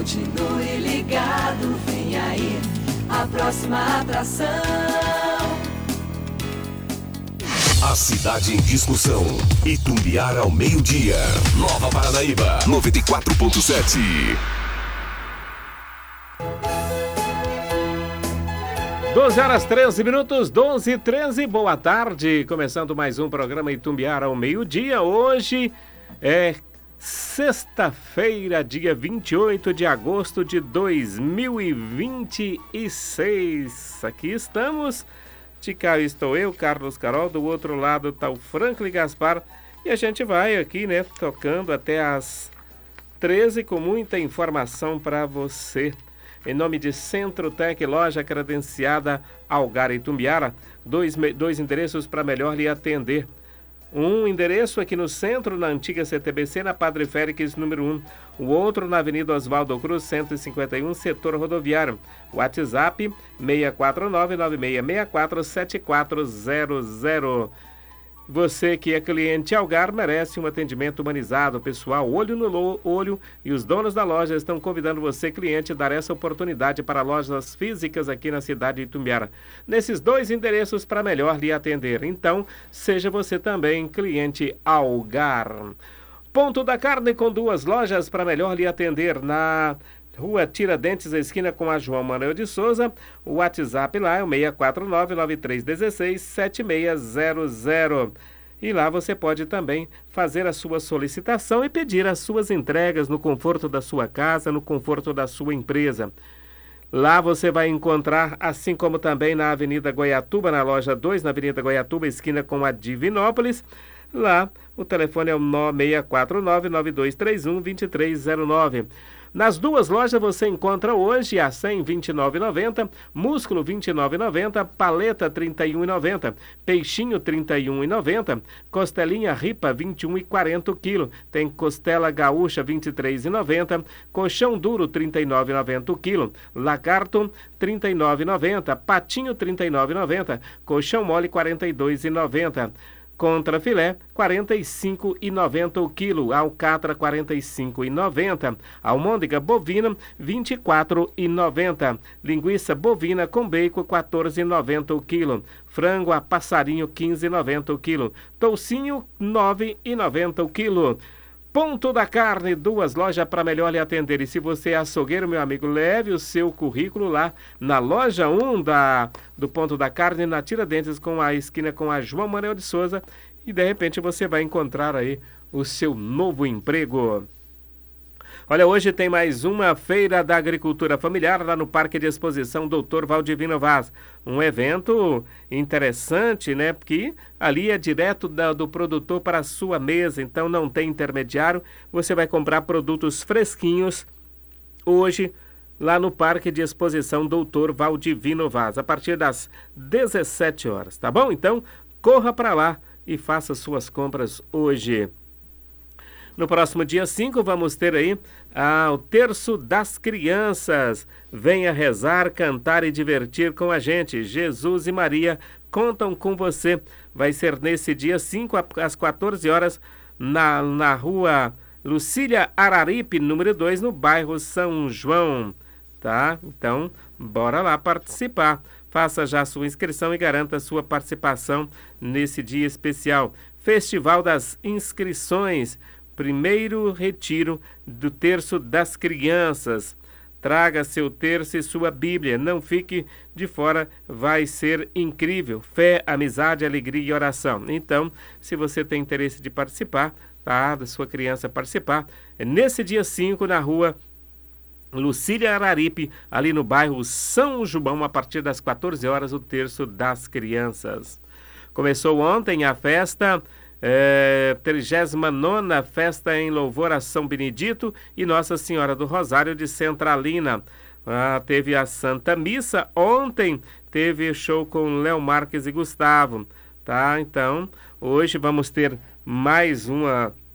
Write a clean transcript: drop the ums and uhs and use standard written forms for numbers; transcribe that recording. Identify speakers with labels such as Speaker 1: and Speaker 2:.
Speaker 1: Continue ligado, vem aí a próxima atração.
Speaker 2: A cidade em discussão. Itumbiara ao meio-dia. Nova Paranaíba, 94.7.
Speaker 3: 12h13, 12h13, boa tarde. Começando mais um programa Itumbiara ao meio-dia. Hoje é sexta-feira, dia 28 de agosto de 2026. Aqui estamos. De cá estou eu, Carlos Carol, do outro lado está o Franklin Gaspar e a gente vai aqui, né, tocando até às 13 com muita informação para você. Em nome de Centro-Tec, loja credenciada Algar Itumbiara, dois endereços para melhor lhe atender. Um endereço aqui no centro, na antiga CTBC, na Padre Félix, número 1. O outro na Avenida Oswaldo Cruz, 151, setor rodoviário. WhatsApp 649-9664-7400. Você que é cliente Algar merece um atendimento humanizado, pessoal, olho no olho, e os donos da loja estão convidando você, cliente, a dar essa oportunidade para lojas físicas aqui na cidade de Itumbiara. Nesses dois endereços para melhor lhe atender. Então, seja você também cliente Algar. Ponto da Carne com duas lojas para melhor lhe atender na Rua Tiradentes, a esquina com a João Manuel de Souza. O WhatsApp lá é o 649-9316-7600. E lá você pode também fazer a sua solicitação e pedir as suas entregas no conforto da sua casa, no conforto da sua empresa. Lá você vai encontrar, assim como também na Avenida Goiatuba, na loja 2, na Avenida Goiatuba, esquina com a Divinópolis. Lá o telefone é o 649-9231-2309. Nas duas lojas você encontra hoje a 100 R$ 29,90, músculo R$ 29,90, paleta R$ 31,90, peixinho R$ 31,90, costelinha ripa R$ 21,40 o quilo, tem costela gaúcha R$ 23,90, colchão duro R$ 39,90 o quilo, lagarto R$ 39,90, patinho R$ 39,90, colchão mole R$ 42,90. Contra filé, R$ 45,90 o quilo. Alcatra, R$ 45,90. Almôndega bovina, R$ 24,90. Linguiça bovina com bacon, R$ 14,90 o quilo. Frango a passarinho, R$ 15,90 o quilo. Toucinho, R$ 9,90 o quilo. Ponto da Carne, duas lojas para melhor lhe atender. E se você é açougueiro, meu amigo, leve o seu currículo lá na loja 1 do Ponto da Carne, na Tiradentes, com a esquina com a João Manuel de Souza. E de repente você vai encontrar aí o seu novo emprego. Olha, hoje tem mais uma Feira da Agricultura Familiar lá no Parque de Exposição Dr. Valdivino Vaz. Um evento interessante, né? Porque ali é direto do produtor para a sua mesa, então não tem intermediário. Você vai comprar produtos fresquinhos hoje lá no Parque de Exposição Dr. Valdivino Vaz, a partir das 17 horas, tá bom? Então, corra para lá e faça suas compras hoje. No próximo dia 5 vamos ter aí o Terço das Crianças. Venha rezar, cantar e divertir com a gente. Jesus e Maria contam com você. Vai ser nesse dia 5 às 14 horas na rua Lucília Araripe, número 2, no bairro São João. Tá? Então, bora lá participar. Faça já a sua inscrição e garanta a sua participação nesse dia especial. Festival das Inscrições. Primeiro retiro do Terço das Crianças. Traga seu terço e sua Bíblia. Não fique de fora, vai ser incrível. Fé, amizade, alegria e oração. Então, se você tem interesse de participar, tá? Da sua criança participar, é nesse dia 5 na rua Lucília Araripe, ali no bairro São João, a partir das 14 horas, o Terço das Crianças. Começou ontem a festa... 39ª festa em louvor a São Benedito e Nossa Senhora do Rosário de Centralina. Teve a Santa Missa, ontem teve show com Léo Marques e Gustavo, tá? Então, hoje vamos ter mais uma